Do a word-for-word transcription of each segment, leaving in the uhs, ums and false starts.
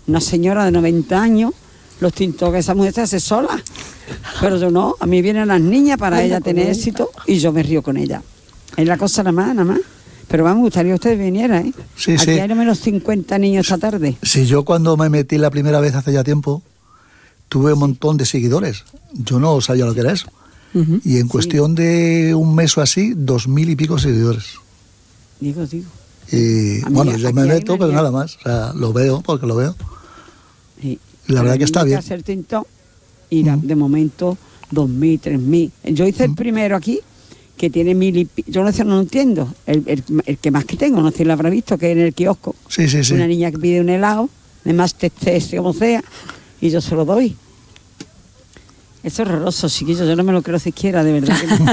una señora de noventa años, los tintos que esa mujer se hace sola. Pero yo no, a mí vienen las niñas para ella tener éxito y yo me río con ella. Es la cosa nada más, nada más. Pero me gustaría que usted viniera, ¿eh? Sí, Aquí sí. hay no menos cincuenta niños esta tarde. Sí, yo cuando me metí la primera vez hace ya tiempo, tuve un montón de seguidores. Yo no sabía lo que era eso. Uh-huh. Y en cuestión sí. de un mes o así, dos mil y pico seguidores. Digo, digo. Y A mí, bueno, yo me meto, pero niña... nada más. O sea, lo veo porque lo veo. Sí. Y la verdad que está bien. Hacer tinto y uh-huh. de momento dos mil, tres mil. Yo hice uh-huh. el primero aquí, que tiene mil y pi... Yo no, no entiendo. El, el, el que más que tengo, no sé si lo habrá visto, que es en el kiosco. Sí, sí, sí. Una niña que pide un helado, además testé como sea, y yo se lo doy. Eso es horroroso, chiquillo, yo no me lo creo siquiera, de verdad. Que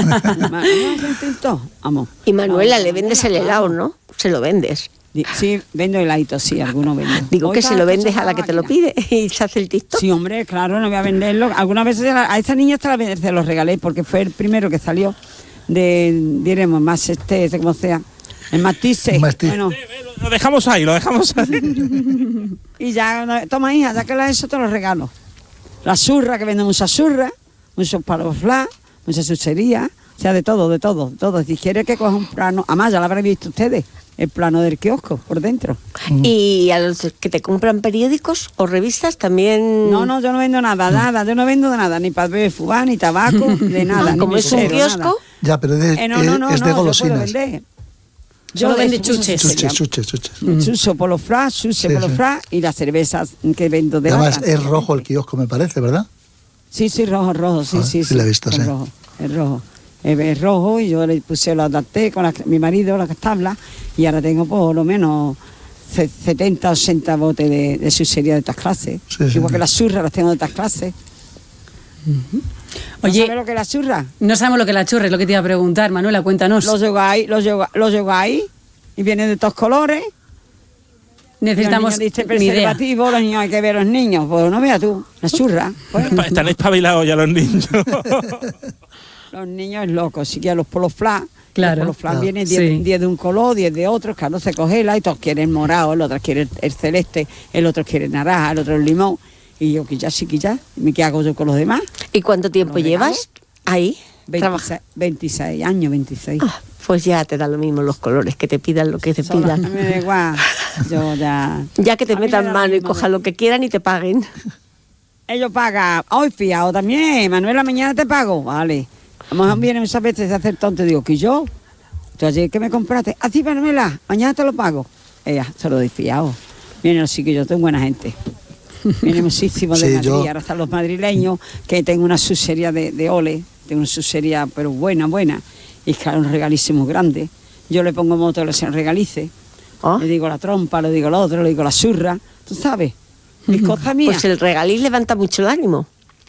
no. Vamos. Y Manuela, Vamos, le vendes el helado, ¿no? Se lo vendes. Sí, vendo heladitos, sí, algunos vendo. Digo Hoy que se lo vendes a la que te lo pide y se hace el TikTok. Sí, hombre, claro, no voy a venderlo. Algunas veces a esa niña hasta la se los regalé porque fue el primero que salió de, diremos, más este, este como sea, el matice. Bueno. Lo dejamos ahí, lo dejamos ahí. Y ya, toma hija, ya que la he hecho te lo regalo. La surra, que vende mucha surra, muchos palos flash, mucha chuchería, o sea, de todo, de todo, de todo. Si quiere que coja un plano, además ya lo habrán visto ustedes, el plano del kiosco por dentro. ¿Y a los que te compran periódicos o revistas también? No, no, yo no vendo nada, nada, yo no vendo de nada, ni papel de fubá, ni tabaco, de nada. ¿Como es un kiosco? Nada. Ya, pero es de, eh, no, no, no, es de no, golosinas. Yo Solo vende chuches. Chuches, chuches, chuches. Chucho por los fras, chuche sí, por los sí. fras y las cervezas que vendo de Además lata. Es rojo el kiosco, me parece, ¿verdad? Sí, sí, rojo, rojo, sí, ah, sí. Sí, sí la he visto, es sí. rojo, es rojo. Es, es rojo y yo le puse, lo adapté con la, mi marido, las tablas, y ahora tengo por lo menos setenta, ochenta botes de, de chuchería de estas clases. Sí, sí, Igual sí. que las churras las tengo de estas clases. Uh-huh. ¿No Oye, sabes lo que es la churra? No sabemos lo que es la churra, es lo que te iba a preguntar, Manuela, cuéntanos. Los lleváis, los lleváis, los lleváis y vienen de todos colores. Necesitamos los niños diste preservativo, los niños hay que ver a los niños. Pues no veas tú, la churra. Pues. Están espabilados ya los niños. Los niños es locos, si que los polos flash. Claro. Los polos flash Claro. vienen diez Sí. de un color, diez de otro, claro, se congela y todos quieren el morado, el otro quiere el, el celeste, el otro quiere el naranja, el otro el limón. Y yo, que ya, sí, que ya, ¿qué hago yo con los demás? ¿Y cuánto tiempo llevas ahí? veintiséis, veintiséis años, veintiséis. Ah, pues ya te da lo mismo los colores, que te pidan lo que te Sola, pidan. Me da igual, yo ya... Ya que te a metan me mano y cojan lo que quieran y te paguen. Ellos pagan, hoy fiado también, Manuela, mañana te pago, vale. A lo mejor vienen muchas veces a hacer tonto, digo, ¿que yo? Tú ayer que me compraste, así Manuela, mañana te lo pago. Ella, se lo doy fiado. Vienen los chiquillos, tengo buena gente. Viene muchísimo de sí, Madrid, yo... ahora están los madrileños, que tengo una sucería de, de ole, tengo una sucería, pero buena, buena, y claro, un regalísimo grande. Yo le pongo moto, le se regalice, ¿Oh? le digo la trompa, le digo lo otro, le digo la surra, tú sabes, mis cosas mías. Pues el regaliz levanta mucho el ánimo.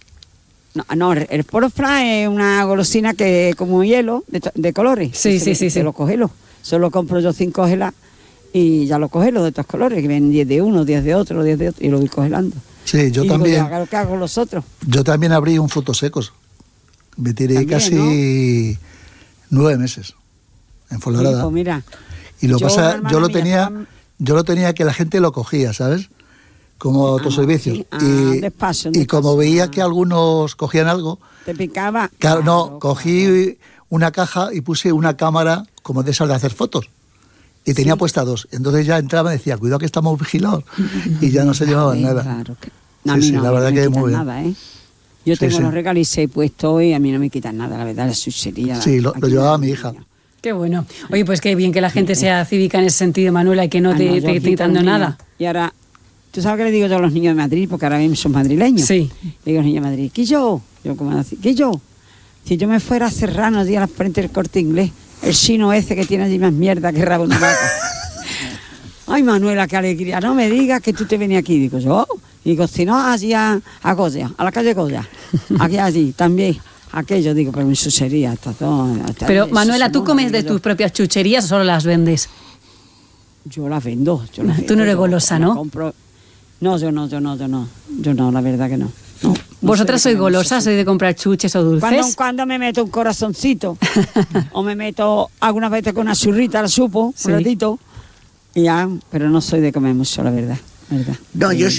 No, no, el polo flash es una golosina que como hielo, de, de colores. Sí, sí, se, sí, se sí. lo congelo, solo compro yo cinco gelas y ya lo congelo de estos colores, que vienen diez de uno, diez de otro, diez de otro, y lo voy congelando. Sí, yo y también. Digo, ¿qué hago los otros? Yo también abrí un frutos secos. Me tiré También, casi ¿no? nueve meses en Fuenlabrada. Sí, pues mira, y lo yo, pasa, yo lo mía, tenía, estaba... yo lo tenía que la gente lo cogía, ¿sabes? Como ah, autoservicios. Sí. Ah, y, despacio, y despacio. como veía que algunos cogían algo, ¿Te picaba? claro, claro no, claro. cogí una caja y puse una cámara como de esas de hacer fotos. Y tenía Sí. puesta dos. Entonces ya entraba y decía, cuidado que estamos vigilados. Y ya no se llevaban Ay, nada. Claro que... no, Sí, a mí sí, no, la a mí verdad no que me muy quitan bien. nada, ¿eh? Yo Sí, tengo sí. los regalices puestos y a mí no me quitan nada, la verdad, la sucería. Sí, lo, lo llevaba mi hija. Qué bueno. Oye, pues qué bien que la gente sea cívica en ese sentido, Manuela, y que no Ah, te no, yo esté aquí quitando con los nada. niños. Y ahora, ¿tú sabes qué le digo yo a los niños de Madrid? Porque ahora mismo son madrileños. Sí. Le digo a los niños de Madrid, ¿qué yo? Yo, como así, ¿qué yo? Si yo me fuera a Serrano, día a la frente del Corte Inglés, el chino ese que tiene allí más mierda que rabo de vaca. Ay, Manuela, qué alegría. No me digas que tú te venías aquí. Digo yo, digo, si no, allí a, a Goya, a la calle Goya. Aquí, allí, también. Aquello, digo, pero mi chuchería. Hasta todo, hasta Pero, eso, Manuela, eso, ¿tú no, comes de yo, tus propias chucherías o solo las vendes? Yo las vendo. Yo las Tú vendo, no eres yo golosa, las ¿no? compro. No, yo no, yo no, yo no. Yo no, la verdad que no. no, no ¿Vosotras soy sois de comer golosas? mucho. ¿Sois de comprar chuches o dulces? Cuando, cuando me meto un corazoncito, o me meto algunas veces con una churrita, la supo, Sí. un ratito, y ya, pero no soy de comer mucho, la verdad. verdad. No, yo sí